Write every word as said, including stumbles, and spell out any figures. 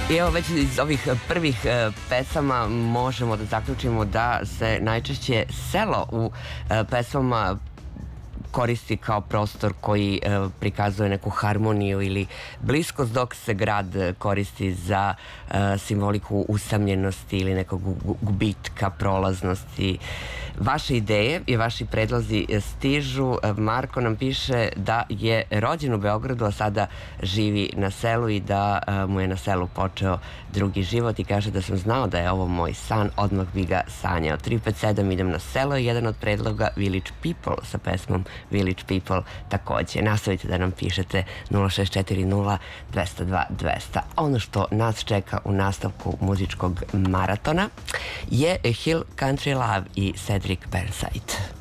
I evo već iz ovih prvih pesama možemo da zaključimo da se najčešće selo u pesmama koristi kao prostor koji prikazuje neku harmoniju ili bliskost, dok se grad koristi za simboliku usamljenosti ili nekog gubitka, prolaznosti. Vaše ideje i vaši predlozi stižu. Marko nam piše da je rođen u Beogradu, a sada živi na selu i da mu je na selu počeo drugi život i kaže da sam znao da je ovo moj san, odmah bi ga sanjao. tri pet sedam idem na selo je jedan od predloga Village People sa pesmom Village People takođe. Nastavite da nam pišete nula šest četiri nula dve zero dva dve zero zero. Ono što nas čeka u nastavku muzičkog maratona je Hill Country Love i Cedric Burnside.